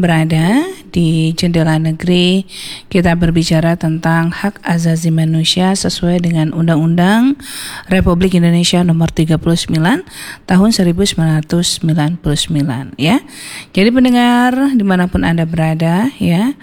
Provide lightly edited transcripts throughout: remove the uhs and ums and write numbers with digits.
Berada di Jendela Negeri, kita berbicara tentang hak asasi manusia sesuai dengan Undang-Undang Republik Indonesia Nomor 39 Tahun 1999 ya. Jadi pendengar dimanapun Anda berada ya,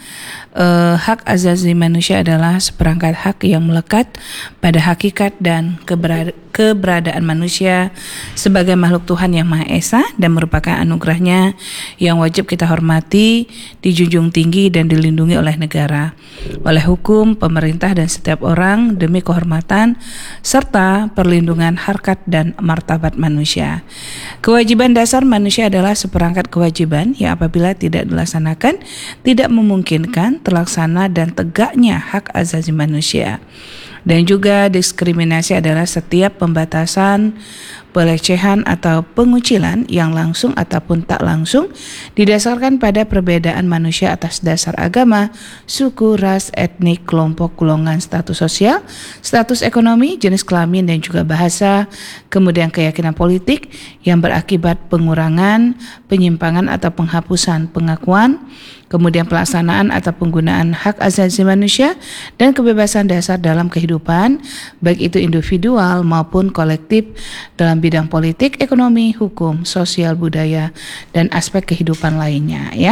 hak asasi manusia adalah seperangkat hak yang melekat pada hakikat dan keberadaan manusia sebagai makhluk Tuhan yang Maha Esa dan merupakan anugerahnya yang wajib kita hormati, dijunjung tinggi dan dilindungi oleh negara, oleh hukum, pemerintah dan setiap orang demi kehormatan serta perlindungan harkat dan martabat manusia. Kewajiban dasar manusia adalah seperangkat kewajiban yang apabila tidak dilaksanakan tidak memungkinkan terlaksana dan tegaknya hak asasi manusia. Dan juga diskriminasi adalah setiap pembatasan, pelecehan atau pengucilan yang langsung ataupun tak langsung didasarkan pada perbedaan manusia atas dasar agama, suku, ras, etnik, kelompok, golongan, status sosial, status ekonomi, jenis kelamin dan juga bahasa, kemudian keyakinan politik yang berakibat pengurangan, penyimpangan atau penghapusan pengakuan, kemudian pelaksanaan atau penggunaan hak asasi manusia dan kebebasan dasar dalam kehidupan, baik itu individual maupun kolektif dalam bidang politik, ekonomi, hukum, sosial, budaya, dan aspek kehidupan lainnya ya.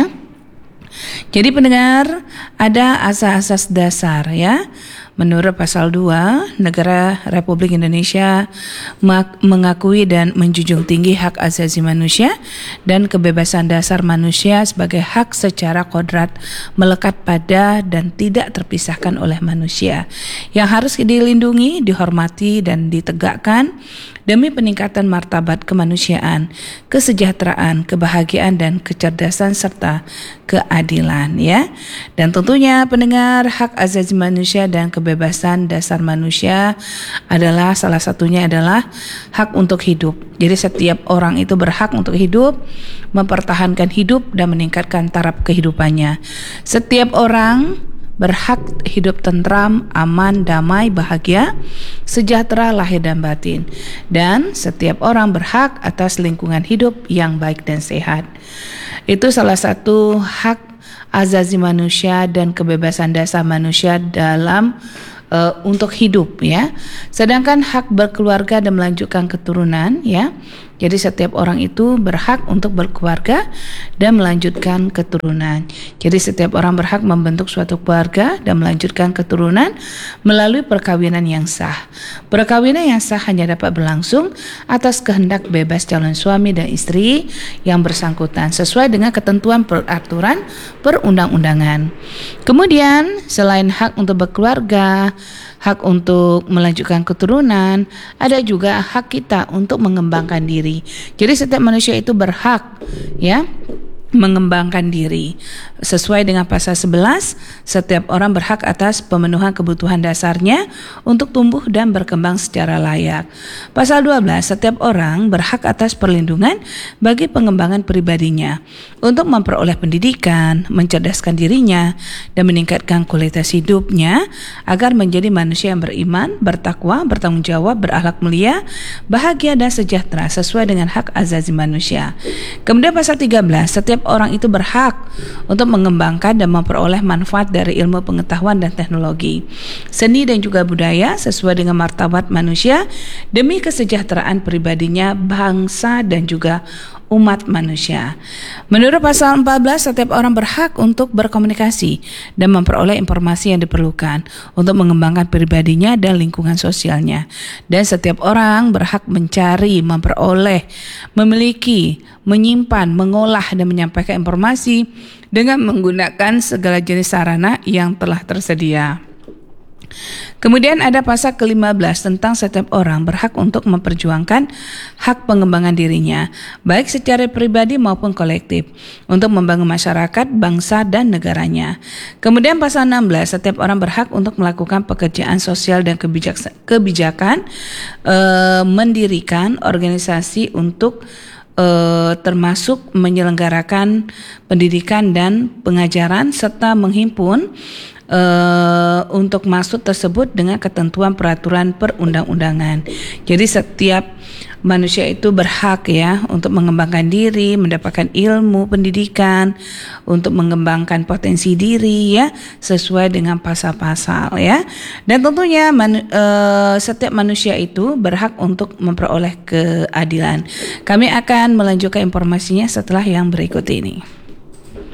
Jadi pendengar, ada asas-asas dasar ya. Menurut pasal 2, negara Republik Indonesia mengakui dan menjunjung tinggi hak asasi manusia dan kebebasan dasar manusia sebagai hak secara kodrat melekat pada dan tidak terpisahkan oleh manusia yang harus dilindungi, dihormati dan ditegakkan demi peningkatan martabat kemanusiaan, kesejahteraan, kebahagiaan dan kecerdasan serta keadilan ya. Dan tentunya pendengar, hak asasi manusia dan kebebasan dasar manusia adalah salah satunya adalah hak untuk hidup. Jadi setiap orang itu berhak untuk hidup, mempertahankan hidup dan meningkatkan taraf kehidupannya. Setiap orang berhak hidup tentram, aman, damai, bahagia, sejahtera lahir dan batin. Dan setiap orang berhak atas lingkungan hidup yang baik dan sehat. Itu salah satu hak asasi manusia dan kebebasan dasar manusia dalam untuk hidup ya. Sedangkan hak berkeluarga dan melanjutkan keturunan ya. Jadi setiap orang itu berhak untuk berkeluarga dan melanjutkan keturunan. Jadi setiap orang berhak membentuk suatu keluarga dan melanjutkan keturunan melalui perkawinan yang sah. Perkawinan yang sah hanya dapat berlangsung atas kehendak bebas calon suami dan istri yang bersangkutan sesuai dengan ketentuan peraturan perundang-undangan. Kemudian selain hak untuk berkeluarga, hak untuk melanjutkan keturunan, ada juga hak kita untuk mengembangkan diri. Jadi setiap manusia itu berhak ya mengembangkan diri. Sesuai dengan pasal 11, setiap orang berhak atas pemenuhan kebutuhan dasarnya untuk tumbuh dan berkembang secara layak. Pasal 12, setiap orang berhak atas perlindungan bagi pengembangan pribadinya untuk memperoleh pendidikan, mencerdaskan dirinya, dan meningkatkan kualitas hidupnya agar menjadi manusia yang beriman, bertakwa, bertanggung jawab, berakhlak mulia, bahagia dan sejahtera sesuai dengan hak asasi manusia. Kemudian pasal 13, setiap orang itu berhak untuk mengembangkan dan memperoleh manfaat dari ilmu pengetahuan dan teknologi, seni dan juga budaya sesuai dengan martabat manusia demi kesejahteraan pribadinya, bangsa dan juga umat manusia. Menurut pasal 14, setiap orang berhak untuk berkomunikasi dan memperoleh informasi yang diperlukan untuk mengembangkan pribadinya dan lingkungan sosialnya. Dan setiap orang berhak mencari, memperoleh, memiliki, menyimpan, mengolah dan menyampaikan informasi dengan menggunakan segala jenis sarana yang telah tersedia. Kemudian ada pasal ke-15 tentang setiap orang berhak untuk memperjuangkan hak pengembangan dirinya, baik secara pribadi maupun kolektif, untuk membangun masyarakat, bangsa, dan negaranya. Kemudian pasal 16, setiap orang berhak untuk melakukan pekerjaan sosial dan kebijakan, mendirikan organisasi untuk termasuk menyelenggarakan pendidikan dan pengajaran serta menghimpun untuk masuk tersebut dengan ketentuan peraturan perundang-undangan. Jadi setiap manusia itu berhak ya untuk mengembangkan diri, mendapatkan ilmu, pendidikan, untuk mengembangkan potensi diri ya sesuai dengan pasal-pasal ya. Dan tentunya setiap manusia itu berhak untuk memperoleh keadilan. Kami akan melanjutkan informasinya setelah yang berikut ini.